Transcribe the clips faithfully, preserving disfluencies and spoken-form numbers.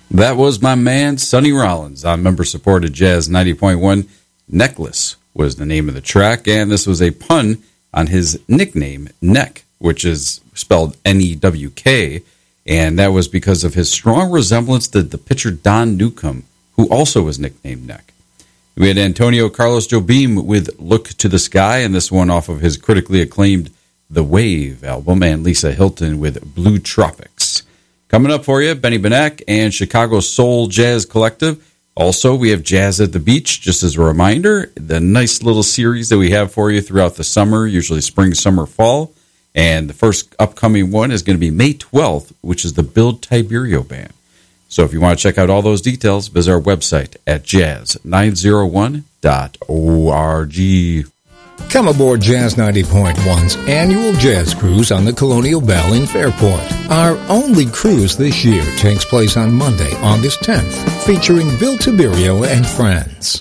That was my man, Sonny Rollins, on member-supported Jazz ninety point one. Necklace was the name of the track, and this was a pun on his nickname, Neck, which is spelled N E W K, and that was because of his strong resemblance to the pitcher Don Newcomb, who also was nicknamed Neck. We had Antonio Carlos Jobim with Look to the Sky, and this one off of his critically acclaimed The Wave album, and Lisa Hilton with Blue Tropics. Coming up for you, Benny Benack and Chicago Soul Jazz Collective. Also, we have Jazz at the Beach, just as a reminder, the nice little series that we have for you throughout the summer, usually spring, summer, fall. And the first upcoming one is going to be May twelfth, which is the Build Tiberio Band. So if you want to check out all those details, visit our website at jazz nine oh one dot org. Come aboard Jazz ninety point one's annual jazz cruise on the Colonial Belle in Fairport. Our only cruise this year takes place on Monday, August tenth, featuring Bill Tiberio and friends.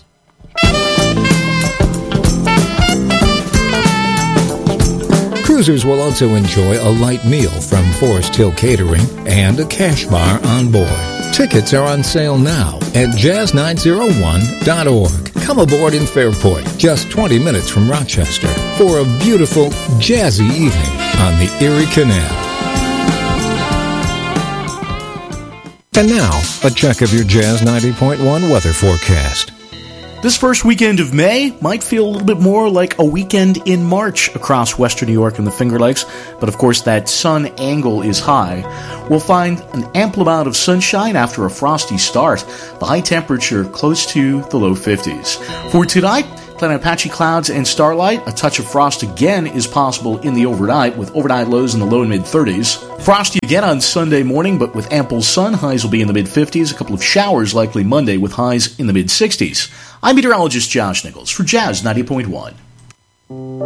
Cruisers will also enjoy a light meal from Forest Hill Catering and a cash bar on board. Tickets are on sale now at jazz nine oh one dot org. Come aboard in Fairport, just twenty minutes from Rochester, for a beautiful, jazzy evening on the Erie Canal. And now, a check of your Jazz ninety point one weather forecast. This first weekend of May might feel a little bit more like a weekend in March across western New York and the Finger Lakes, but of course that sun angle is high. We'll find an ample amount of sunshine after a frosty start. The high temperature close to the low fifties. For tonight, plenty of patchy clouds and starlight. A touch of frost again is possible in the overnight, with overnight lows in the low and mid-thirties. Frosty again on Sunday morning, but with ample sun. Highs will be in the mid-fifties. A couple of showers likely Monday with highs in the mid-sixties. I'm meteorologist Josh Nichols for Jazz ninety point one.